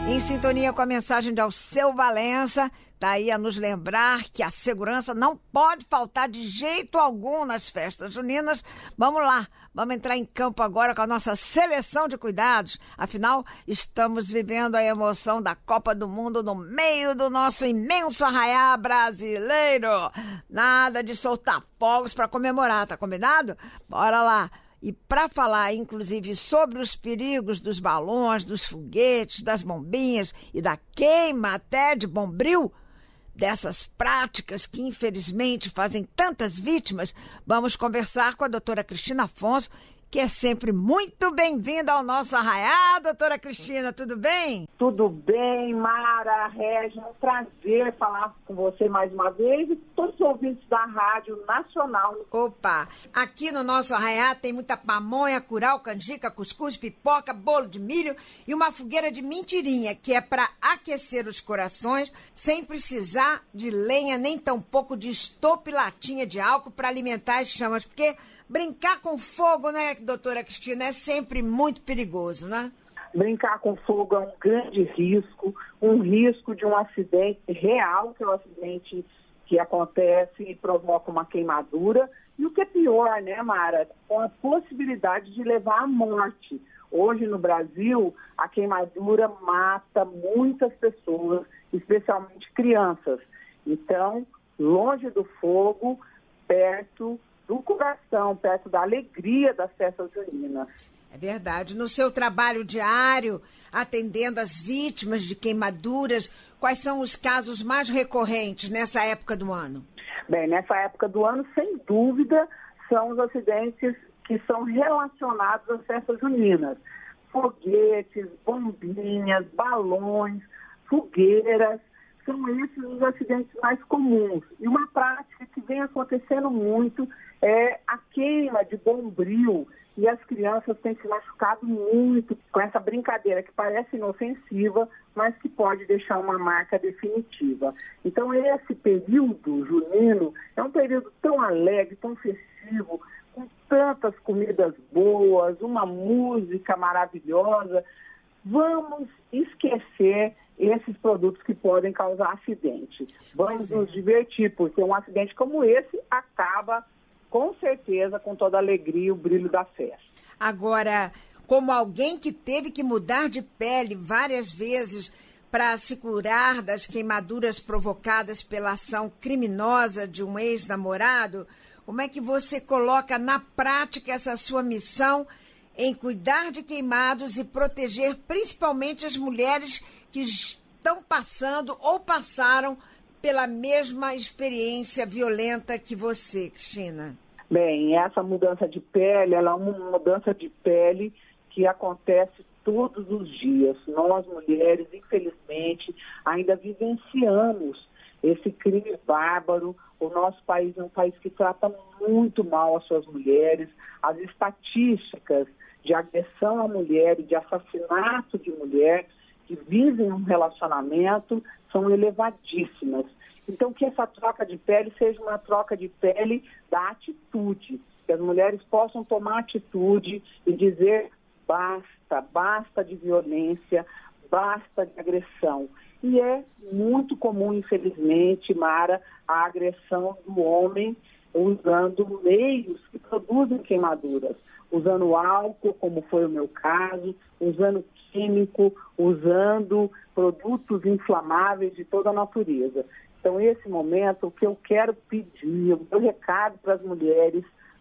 Em sintonia com a mensagem de Alceu Valença, está aí a nos lembrar que a segurança não pode faltar de jeito algum nas festas juninas. Vamos lá, vamos entrar em campo agora com a nossa seleção de cuidados. Afinal, estamos vivendo a emoção da Copa do Mundo no meio do nosso imenso arraiá brasileiro. Nada de soltar fogos para comemorar, tá combinado? Bora lá! E para falar, inclusive, sobre os perigos dos balões, dos foguetes, das bombinhas e da queima até de bombril, dessas práticas que, infelizmente, fazem tantas vítimas, vamos conversar com a doutora Cristina Afonso, que é sempre muito bem-vinda ao nosso arraiá. Doutora Cristina, tudo bem? Tudo bem, Mara, Régia, é um prazer falar com você mais uma vez e todos os ouvintes da Rádio Nacional. Opa, aqui no nosso arraiá tem muita pamonha, curau, canjica, cuscuz, pipoca, bolo de milho e uma fogueira de mentirinha, que é para aquecer os corações sem precisar de lenha nem tampouco de estopa e latinha de álcool para alimentar as chamas, porque brincar com fogo, né, doutora Cristina, é sempre muito perigoso, né? Brincar com fogo é um grande risco, um risco de um acidente real, que é o acidente que acontece e provoca uma queimadura. E o que é pior, né, Mara, com a possibilidade de levar à morte. Hoje no Brasil, a queimadura mata muitas pessoas, especialmente crianças. Então, longe do fogo, perto do coração, perto da alegria das festas juninas. É verdade. No seu trabalho diário, atendendo as vítimas de queimaduras, quais são os casos mais recorrentes nessa época do ano? Bem, nessa época do ano, sem dúvida, são os acidentes que são relacionados às festas juninas. Foguetes, bombinhas, balões, fogueiras, são esses os acidentes mais comuns. E uma prática que vem acontecendo muito é a queima de bombril. E as crianças têm se machucado muito com essa brincadeira que parece inofensiva, mas que pode deixar uma marca definitiva. Então, esse período junino é um período tão alegre, tão festivo, com tantas comidas boas, uma música maravilhosa. Vamos esquecer esses produtos que podem causar acidente. Vamos nos divertir, porque um acidente como esse acaba, com certeza, com toda a alegria e o brilho da festa. Agora, como alguém que teve que mudar de pele várias vezes para se curar das queimaduras provocadas pela ação criminosa de um ex-namorado, como é que você coloca na prática essa sua missão em cuidar de queimados e proteger principalmente as mulheres que estão passando ou passaram pela mesma experiência violenta que você, Cristina? Bem, essa mudança de pele, ela é uma mudança de pele que acontece todos os dias. Nós, mulheres, infelizmente, ainda vivenciamos esse crime bárbaro. O nosso país é um país que trata muito mal as suas mulheres. As estatísticas de agressão à mulher e de assassinato de mulher que vivem um relacionamento são elevadíssimas. Então, que essa troca de pele seja uma troca de pele da atitude, que as mulheres possam tomar atitude e dizer basta, basta de violência, basta de agressão. E é muito comum, infelizmente, Mara, a agressão do homem usando meios que produzem queimaduras, usando álcool, como foi o meu caso, usando químico, usando produtos inflamáveis de toda a natureza. Então, nesse momento, o que eu quero pedir, o meu recado para as mulheres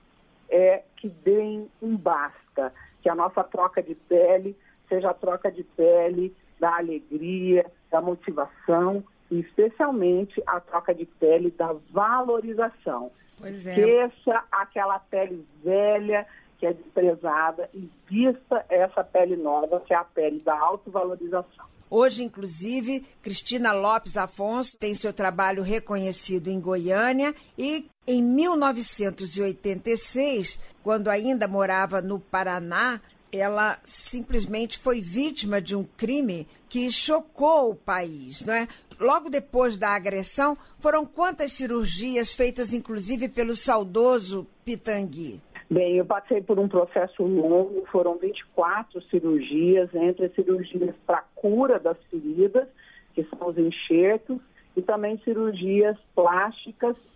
é que deem um basta, que a nossa troca de pele seja a troca de pele da alegria, da motivação e, especialmente, a troca de pele da valorização. Pois é. Esqueça aquela pele velha que é desprezada e vista essa pele nova, que é a pele da autovalorização. Hoje, inclusive, Cristina Lopes Afonso tem seu trabalho reconhecido em Goiânia e em 1986, quando ainda morava no Paraná, ela simplesmente foi vítima de um crime que chocou o país, não é? Logo depois da agressão, foram quantas cirurgias feitas, inclusive, pelo saudoso Pitangui? Bem, eu passei por um processo longo, foram 24 cirurgias, entre cirurgias para cura das feridas, que são os enxertos, e também cirurgias plásticas